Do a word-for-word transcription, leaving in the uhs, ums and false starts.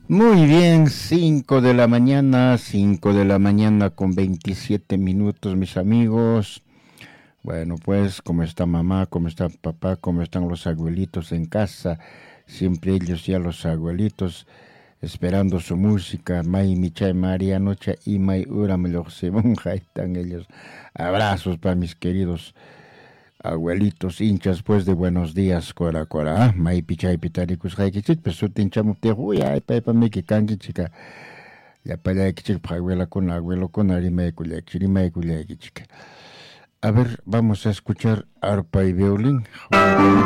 Muy bien, cinco de la mañana, cinco de la mañana con veintisiete minutos, mis amigos. Bueno, pues, ¿cómo está mamá? ¿Cómo está papá? ¿Cómo están los abuelitos en casa? Siempre ellos ya los abuelitos esperando su música. May Michay María Noche y May Uram Ahí están ellos. Abrazos para mis queridos abuelitos hinchas pues de buenos días cora cora ah mai pichay pitarikus haykichik pues sutin chamupte uy ay paipa miki kanki chica ya para kichik abuela con abuelo con arima kulek rima kulek chica. A ver, vamos a escuchar arpa y violín.